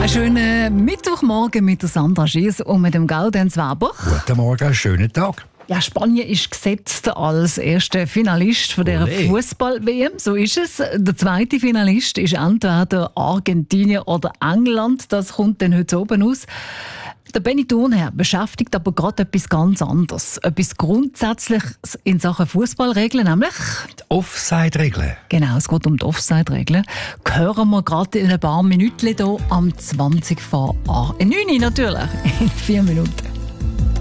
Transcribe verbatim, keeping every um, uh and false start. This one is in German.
Einen schönen Mittwochmorgen mit der Sandra Schiess und mit dem Gaudenz Weber. Guten Morgen, schönen Tag. Ja, Spanien ist gesetzt als erster Finalist von dieser Fußball-W M. So ist es. Der zweite Finalist ist entweder Argentinien oder England. Das kommt dann heute oben aus. Der Benny Thurnherr beschäftigt aber gerade etwas ganz anderes. Etwas Grundsätzliches in Sachen Fußballregeln, nämlich Die Offside-Regeln. Genau, es geht um die Offside-Regeln. Hören wir gerade in ein paar Minuten hier am zwanzig vor neun natürlich, in vier Minuten.